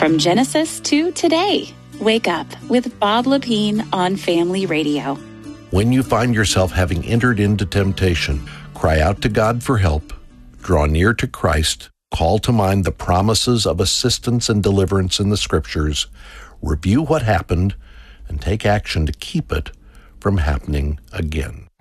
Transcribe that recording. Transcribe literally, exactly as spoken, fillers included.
From Genesis to today, wake up with Bob Lepine on Family Radio. When you find yourself having entered into temptation, cry out to God for help, draw near to Christ, call to mind the promises of assistance and deliverance in the Scriptures, review what happened, and take action to keep it from happening again.